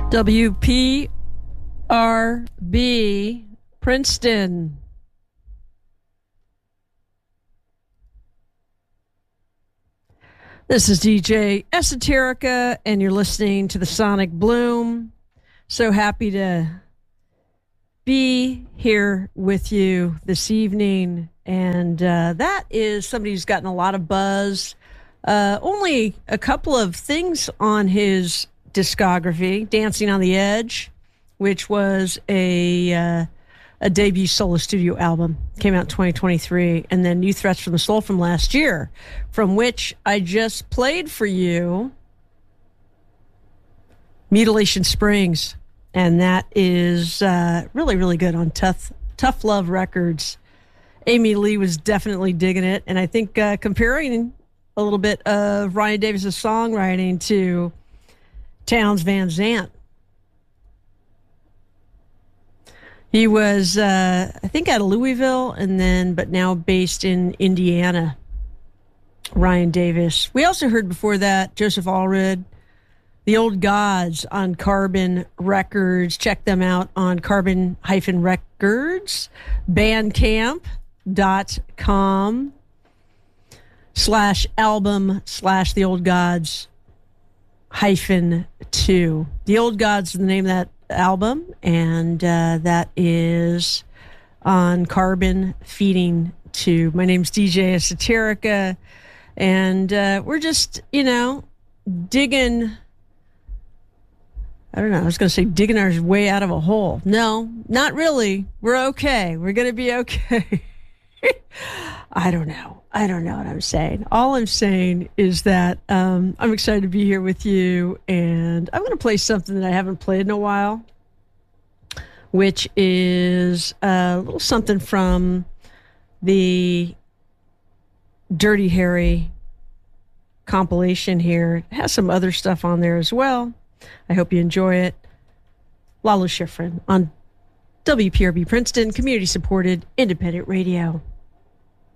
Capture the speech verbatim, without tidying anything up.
W P R B Princeton. This is D J Esoterica, and you're listening to the Sonic Bloom. So happy to be here with you this evening. And uh, that is somebody who's gotten a lot of buzz. Uh, only a couple of things on his discography. Dancing on the Edge, which was a uh, a debut solo studio album, came out in twenty twenty-three, and then New Threats from the Soul from last year, from which I just played for you Mutilation Springs, and that is uh, really, really good on Tough Tough Love Records. Amy Lee was definitely digging it, and I think uh, comparing a little bit of Ryan Davis' songwriting to Townes Van Zandt. He was, uh, I think, out of Louisville, and then, but now based in Indiana. Ryan Davis. We also heard before that Joseph Allred, The Old Gods on Carbon Records. Check them out on Carbon Records, bandcamp dot com slash album slash The Old Gods hyphen two. The Old Gods is the name of that album, and uh, that is on Carbon Feeding two. My name's D J Esoterica, and uh, we're just, you know, digging, I don't know, I was going to say digging our way out of a hole. No, not really. We're okay. We're going to be okay. I don't know. I don't know what I'm saying. All I'm saying is that um, I'm excited to be here with you, and I'm going to play something that I haven't played in a while, which is a little something from the Dirty Harry compilation here. It has some other stuff on there as well. I hope you enjoy it. Lalo Schifrin on W P R B Princeton, community-supported independent radio.